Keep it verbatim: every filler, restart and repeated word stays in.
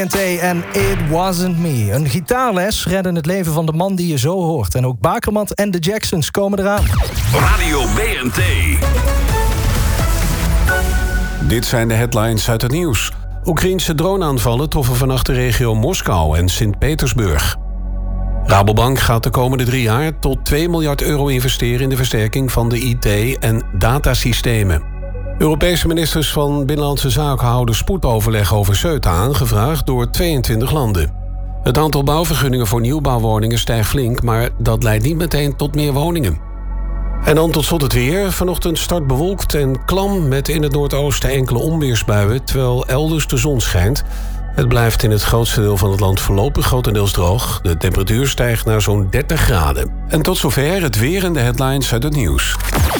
N T en It Wasn't Me. Een gitaarles redde het leven van de man die je zo hoort. En ook Bakermat en de Jacksons komen eraan. Radio B N T. Dit zijn de headlines uit het nieuws. Oekraïense droneaanvallen troffen vannacht de regio Moskou en Sint-Petersburg. Rabobank gaat de komende drie jaar tot twee miljard euro investeren in de versterking van de I T- en datasystemen. Europese ministers van Binnenlandse Zaken houden spoedoverleg over Ceuta aangevraagd door tweeëntwintig landen. Het aantal bouwvergunningen voor nieuwbouwwoningen stijgt flink, maar dat leidt niet meteen tot meer woningen. En dan tot slot het weer. Vanochtend start bewolkt en klam met in het noordoosten enkele onweersbuien, terwijl elders de zon schijnt. Het blijft in het grootste deel van het land voorlopig grotendeels droog. De temperatuur stijgt naar zo'n dertig graden. En tot zover het weer en de headlines uit het nieuws.